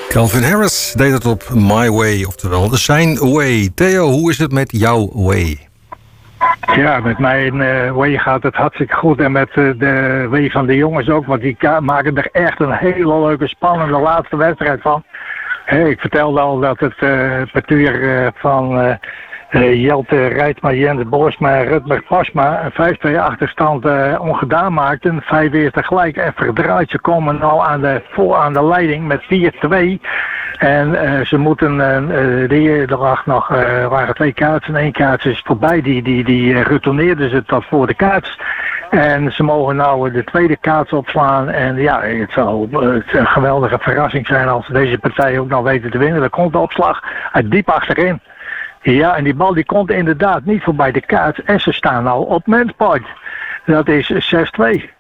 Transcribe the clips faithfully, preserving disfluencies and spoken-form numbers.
Calvin Harris deed het op My Way, oftewel Zijn Way. Theo, hoe is het met jouw way? Ja, met mijn uh, way gaat het hartstikke goed. En met uh, de way van de jongens ook. Want die ka- maken er echt een hele leuke, spannende laatste wedstrijd van. Hey, ik vertelde al dat het uh, partuur uh, van uh, uh, Jelte Rijtsma, Jens Borsma en Rutger Pasma een vijf twee achterstand uh, ongedaan maakten. Vijf eerste gelijk en verdraaid. Ze komen nou aan de, voor aan de leiding met vier twee. En uh, ze moeten, uh, de, er lag nog, uh, waren twee kaarten en één kaart is voorbij. Die, die, die uh, retourneerden ze tot voor de kaart. En ze mogen nou de tweede kaart opslaan. En ja, het zal uh, het een geweldige verrassing zijn als deze partij ook nog weten te winnen. Er komt de opslag uit diep achterin. Ja, en die bal die komt inderdaad niet voorbij de kaart. En ze staan nou op matchpoint. Dat is zes twee.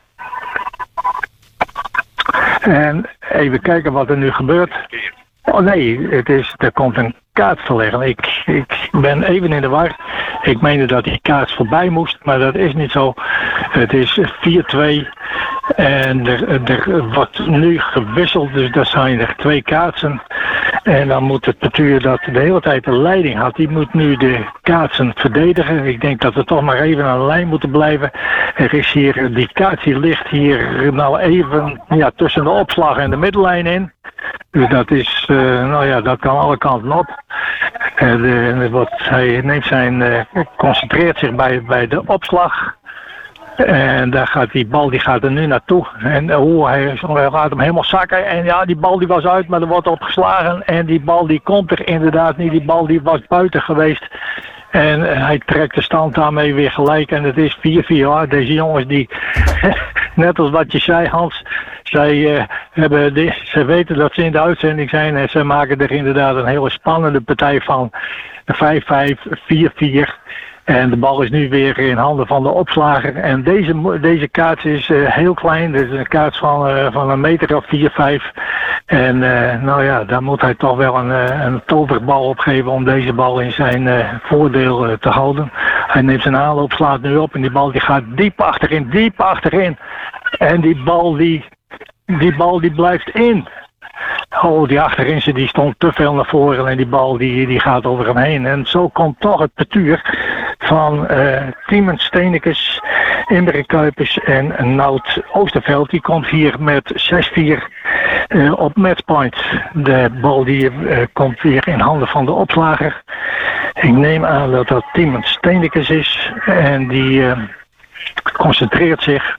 En even kijken wat er nu gebeurt. Oh nee, het is, er komt een kaart verleggen. Ik, ik ben even in de war. Ik meende dat die kaart voorbij moest, maar dat is niet zo. Het is vier twee en er, er wordt nu gewisseld, dus daar zijn er twee kaarten. En dan moet het betuur dat de hele tijd de leiding had, die moet nu de kaarten verdedigen. Ik denk dat we toch maar even aan de lijn moeten blijven. Er is hier, die kaart die ligt hier nou even ja, tussen de opslag en de middenlijn in. Dus dat is, uh, nou ja, dat kan alle kanten op. Uh, de, wat, hij neemt zijn, uh, concentreert zich bij, bij de opslag. En daar gaat die bal die gaat er nu naartoe. En oh, hij, hij laat hem helemaal zakken. En ja, die bal die was uit, maar er wordt op geslagen. En die bal die komt er inderdaad niet. Die bal die was buiten geweest. En uh, hij trekt de stand daarmee weer gelijk. En het is vier vier. Ja, deze jongens die, net als wat je zei Hans, zij, uh, hebben de, zij weten dat ze in de uitzending zijn. En ze maken er inderdaad een hele spannende partij van. vijf vijf, vier vier. En de bal is nu weer in handen van de opslager. En deze, deze kaart is uh, heel klein. Dus een kaart van, uh, van een meter of vier, vijf. En uh, nou ja, daar moet hij toch wel een, uh, een toverbal op geven om deze bal in zijn uh, voordeel uh, te houden. Hij neemt zijn aanloop, slaat nu op en die bal die gaat diep achterin, diep achterin. En die bal die, die, bal die blijft in. Oh, die achterin die stond te veel naar voren en die bal die, die gaat over hem heen. En zo komt toch het partuur van uh, Tiemen Steenekes, Imre Kuipers en Nout Oosterveld. Die komt hier met zes vier uh, op matchpoint. De bal die uh, komt weer in handen van de opslager. Ik neem aan dat dat Tiemen Steenekes is en die uh, concentreert zich.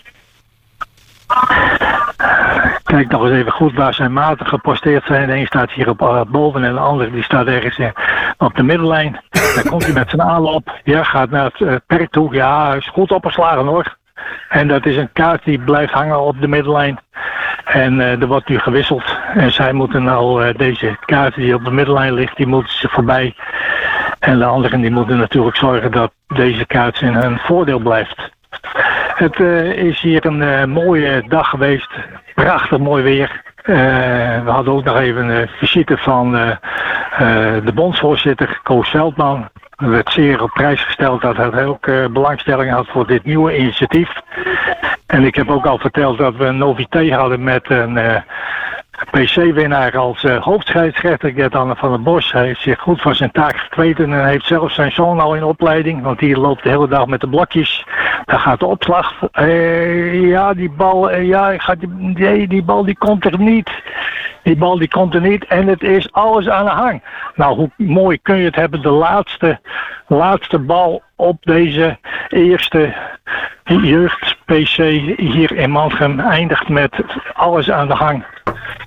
Kijk nog eens even goed waar zijn maten geposteerd zijn. De een staat hier op uh, boven en de andere die staat ergens uh, op de middenlijn. Dan komt hij met zijn aanloop. Ja, gaat naar het uh, perk toe. Ja, hij is goed opgeslagen hoor. En dat is een kaart die blijft hangen op de middenlijn. En uh, er wordt nu gewisseld. En zij moeten nou uh, deze kaart die op de middenlijn ligt, die moeten ze voorbij. En de anderen die moeten natuurlijk zorgen dat deze kaart in hun voordeel blijft. Het uh, is hier een uh, mooie dag geweest. Prachtig mooi weer. Uh, we hadden ook nog even een visite van uh, uh, de bondsvoorzitter Koos Veldman. Er werd zeer op prijs gesteld dat hij ook uh, belangstelling had voor dit nieuwe initiatief. En ik heb ook al verteld dat we een novité hadden met een uh, P C-winnaar als uh, hoofdscheidsrechter, Gert-Anne van der Bos. Hij heeft zich goed van zijn taak gekweten en heeft zelfs zijn zoon al in opleiding. Want die loopt de hele dag met de blokjes. Daar gaat de opslag. Uh, ja, die bal, uh, ja, gaat die, nee, die bal die komt er niet. Die bal die komt er niet en het is alles aan de hang. Nou, hoe mooi kun je het hebben. De laatste, laatste bal op deze eerste jeugd-P C hier in Mantrum eindigt met alles aan de hang.